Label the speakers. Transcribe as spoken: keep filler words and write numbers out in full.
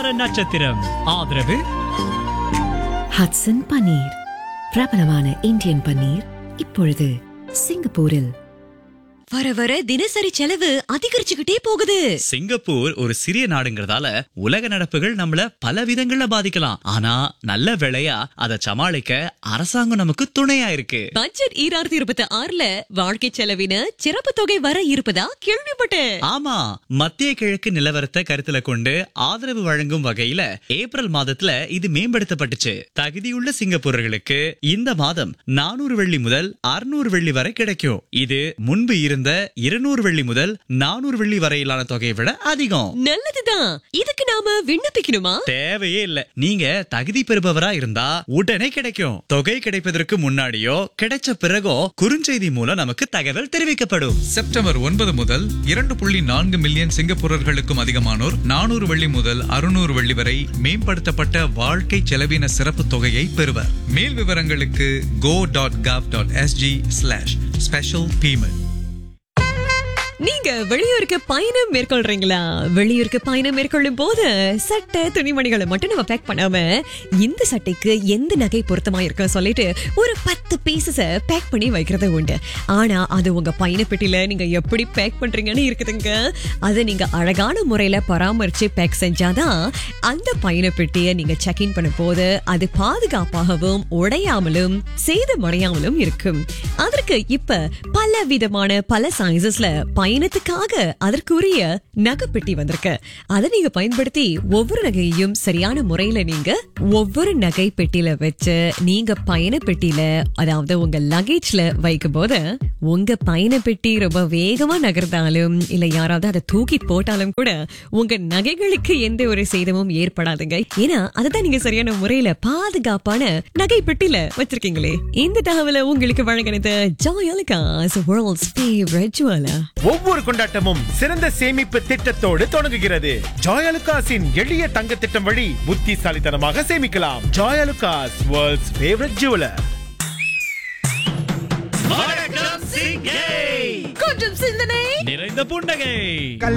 Speaker 1: வார நட்சத்திரம். ஆதரவு
Speaker 2: ஹட்சன் பன்னீர், பிரபலமான இந்தியன் பன்னீர், இப்பொழுது சிங்கப்பூரில்.
Speaker 3: வர வர தினசரி செலவு அதிகரிச்சுக்கிட்டே போகுது.
Speaker 4: சிங்கப்பூர் ஒரு சிறிய நாடுங்கிறதால உலக நடப்புகள் நம்மள பல விதங்கள்ல பாதிக்கலாம். ஆனா நல்ல வேளையா அதை சமாளிக்க அரசாங்கம் நமக்கு துணையா இருக்கு.
Speaker 3: பட்ஜெட் ஈராயிரத்தி இருபத்தி ஆறுல வாழ்க்கை செலவின சிறப்பு தொகை வர இருப்பதா கேள்விப்பட்டேன்.
Speaker 4: ஆமா, மத்திய கிழக்கு நிலவரத்தை கருத்துல கொண்டு ஆதரவு வழங்கும் வகையில ஏப்ரல் மாதத்துல இது மேம்படுத்தப்பட்டுச்சு. தகுதியுள்ள சிங்கப்பூரர்களுக்கு இந்த மாதம் நானூறு வெள்ளி முதல் அறுநூறு வெள்ளி வரை கிடைக்கும். இது முன்பு இருந்த இருநூறு வெள்ளி முதல் நானூறு வெள்ளி வரையிலான தொகையை விட அதிகம்.
Speaker 3: நல்லதுதான். இதுக்கு நாம விண்ணப்பிக்கணுமா?
Speaker 4: தேவையே இல்ல. நீங்க தகுதி பெறுபவரா இருந்தா உடனே கிடைக்கும். தொகை கிடைப்பதற்கு முன்னாடியோ கிடைச்ச பிறகோ குறுஞ்செய்தி மூலம் நமக்கு தகவல் தெரிவிக்கப்படும்.
Speaker 5: செப்டம்பர் ஒன்பது முதல் இரண்டு புள்ளி நான்கு மில்லியன் சிங்கப்பூரர்களுக்கும் அதிகமானோர் நானூறு வெள்ளி முதல் அறுநூறு வெள்ளி வரை மேம்படுத்தப்பட்ட வாழ்க்கை செலவின சிறப்பு தொகையை பெறுவர். மேல் விவரங்களுக்கு go dot gov dot sg slash special payment.
Speaker 3: நீங்க வெளியூருக்கு பயணம் மேற்கொள்றீங்களா? வெளியூருக்கு பயணம் மேற்கொள்ளும் போது சட்டை துணிமணிகளை மட்டும் நம்ம பேக் பண்ணாம இந்த சட்டைக்கு எந்த நகை பொருத்தமா இருக்கு சொல்லிட்டு ஒரு பத்து பீசஸ பேக் பண்ணி வைக்கிறது உண்டு. ஆனா அது உங்க பயணப்பெட்டியில நீங்க எப்படி பேக் பண்றீங்கன்னு இருக்குதுங்க. அதை நீங்க அழகான முறையில பராமரிச்சு பேக் செஞ்சாதான் அந்த பயணப்பெட்டியை நீங்க செக் இன் பண்ணும் போது அது பாதுகாப்பாகவும் உடையாமலும் சேதமடையாமலும் இருக்கும். அதற்கு இப்ப பல விதமான பல சைசஸ்ல பயணத்துக்காக அதற்குரிய நகைப்பெட்டி வந்திருக்கு. அதை நீங்க பயன்படுத்தி ஒவ்வொரு நகையையும் சரியான முறையில நீங்க ஒவ்வொரு நகை பெட்டியில வச்சு நீங்க பயண பெட்டியில, அதாவது உங்க லக்கேஜ்ல வைக்கும் போது உங்க பயண பெட்டி ரொம்ப வேகமா நகர்ந்தாலும் இல்ல யாராவது அதை தூக்கி போட்டாலும் கூட உங்க நகைகளுக்கு எந்த ஒரு சேதமும் ஏற்படாதுங்க. ஏன்னா அதுதான் நீங்க சரியான முறையில பாதுகாப்பான நகை பெட்டியில வச்சிருக்கீங்களே. இந்த தகவலை உங்களுக்கு வழங்கினது ஜாயாலுகாஸ், வேர்ல்ட்ஸ் ஃபேவரட் ஜுவலர்.
Speaker 6: ஒவ்வொரு கொண்டாட்டமும் சிறந்த சேமிப்பு திட்டத்தோடு தொடங்குகிறது. ஜாயாலுகாஸின் எளிய தங்க திட்டம் வழி புத்திசாலித்தனமாக சேமிக்கலாம். Joyalukkas, world's favourite jeweller.
Speaker 4: வணக்கம் சிங்கை.
Speaker 3: கொஞ்சம் சிந்தனை
Speaker 4: நிறைந்த புன்னகை.